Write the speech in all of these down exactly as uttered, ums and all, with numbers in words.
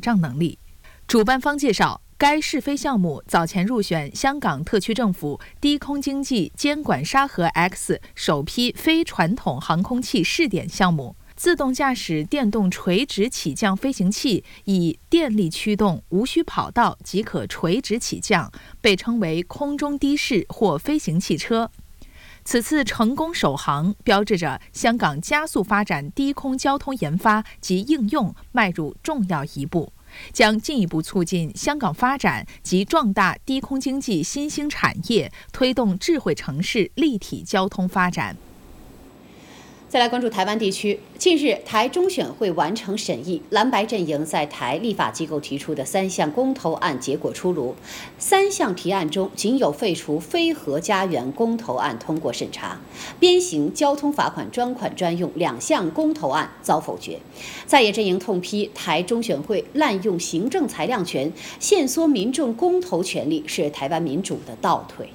障能力。主办方介绍，该试飞项目早前入选香港特区政府低空经济监管沙盒 X 首批非传统航空器试点项目。自动驾驶电动垂直起降飞行器以电力驱动，无需跑道即可垂直起降，被称为空中的士或飞行汽车。此次成功首航，标志着香港加速发展低空交通研发及应用迈入重要一步，将进一步促进香港发展及壮大低空经济新兴产业，推动智慧城市立体交通发展。 再来关注台湾地区，近日台中选会完成审议，蓝白阵营在台立法机构提出的三项公投案结果出炉，三项提案中仅有废除非核家园公投案通过审查，鞭刑交通罚款专款专用两项公投案遭否决。在野阵营痛批台中选会滥用行政裁量权，限缩民众公投权利，是台湾民主的倒退。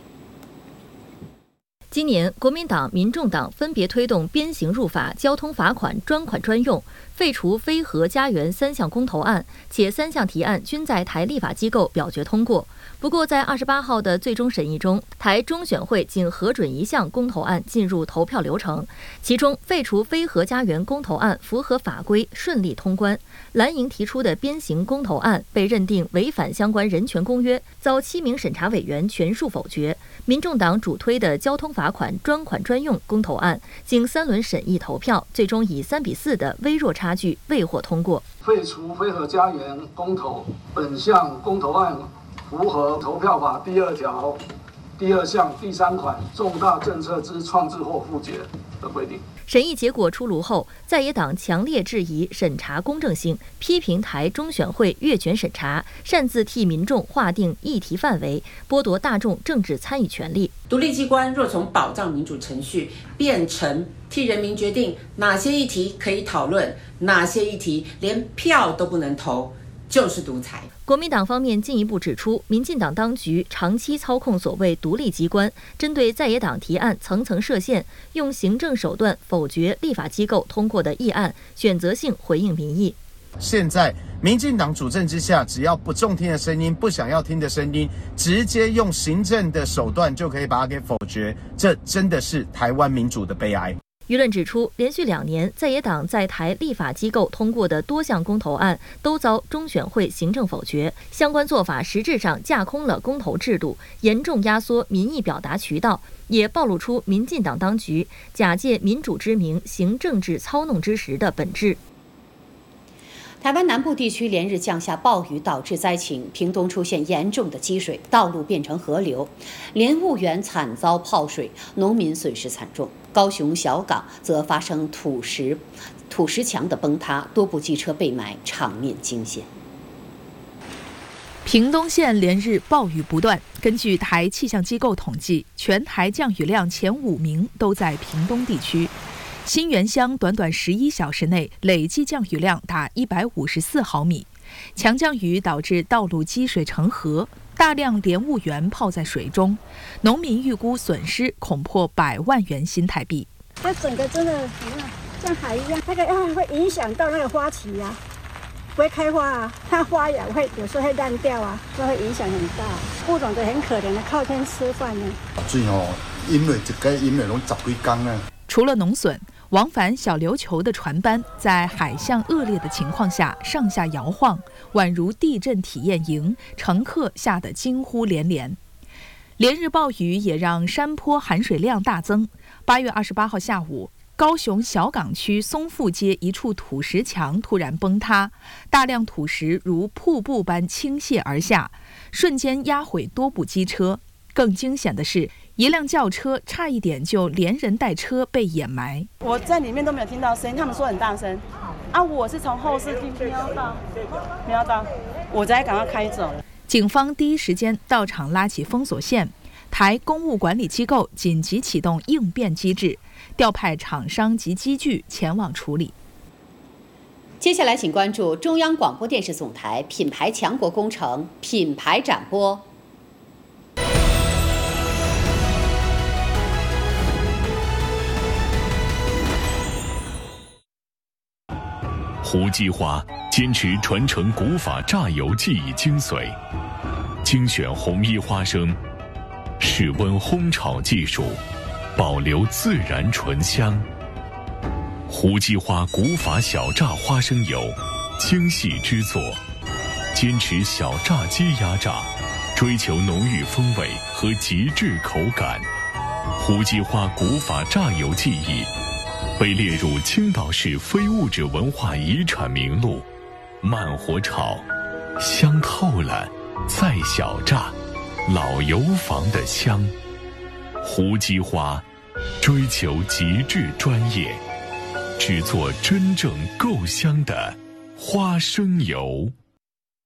今年，国民党、民众党分别推动鞭刑入法、交通罚款专款专用、废除非核家园三项公投案，且三项提案均在台立法机构表决通过。不过，在二十八号的最终审议中，台中选会仅核准一项公投案进入投票流程，其中废除非核家园公投案符合法规，顺利通关。蓝营提出的鞭刑公投案被认定违反相关人权公约，遭七名审查委员全数否决。民众党主推的交通罚款专款专用公投案，经三轮审议投票，最终以三比四的微弱差距未获通过。 废除非核家园公投，本项公投案符合投票法第二条第二项第三款重大政策之创制或复决的规定。 审议结果出炉后，在野党强烈质疑审查公正性，批评台中选会越权审查，擅自替民众划定议题范围，剥夺大众政治参与权利。 独立机关若从保障民主程序变成替人民决定哪些议题可以讨论，哪些议题连票都不能投，就是独裁。 国民党方面进一步指出，民进党当局长期操控所谓独立机关，针对在野党提案层层设限，用行政手段否决立法机构通过的议案，选择性回应民意。 现在民进党主政之下，只要不中听的声音、不想要听的声音，直接用行政的手段就可以把它给否决，这真的是台湾民主的悲哀。 舆论指出，连续两年在野党在台立法机构通过的多项公投案都遭中选会行政否决，相关做法实质上架空了公投制度，严重压缩民意表达渠道，也暴露出民进党当局假借民主之名行政治操弄之实的本质。 台湾南部地区连日降下暴雨，导致灾情，屏东出现严重的积水，道路变成河流，莲雾园惨遭泡水，农民损失惨重。高雄小港则发生土石土石墙的崩塌，多部机车被埋，场面惊险。 屏东县连日暴雨不断，根据台气象机构统计，全台降雨量前五名都在屏东地区。新园乡短短十一小时内累计降雨量达一百五十四毫米，强降雨导致道路积水成河，大量莲雾园泡在水中，农民预估损失恐破百万元新台币。 它整个真的像海一样，那个啊会影响到那个花期啊，不会开花啊，它花也会有时候会烂掉啊，就会影响很大。物种都很可怜的，靠天吃饭呢。 水哦，因为一个因为拢十几天呢。 除了农损，往返小琉球的船班在海象恶劣的情况下上下摇晃，宛如地震体验营，乘客吓得惊呼连连。连日暴雨也让山坡含水量大增。八月二十八号下午，高雄小港区松富街一处土石墙突然崩塌，大量土石如瀑布般倾泻而下，瞬间压毁多部机车。更惊险的是，一辆轿车差一点就连人带车被掩埋。 我在里面都没有听到声音，他们说很大声啊！我是从后视镜瞄到，瞄到，我才赶快开走。 警方第一时间到场拉起封锁线，台公务管理机构紧急启动应变机制，调派厂商及机具前往处理。 接下来，请关注中央广播电视总台品牌强国工程品牌展播。 胡姬花坚持传承古法榨油技艺精髓，精选红衣花生，室温烘炒技术，保留自然醇香。胡姬花古法小榨花生油，精细制作，坚持小榨机压榨，追求浓郁风味和极致口感。胡姬花古法榨油技艺被列入青岛市非物质文化遗产名录。慢火炒，香透了，再小榨，老油坊的香。胡姬花追求极致专业，制作真正够香的花生油。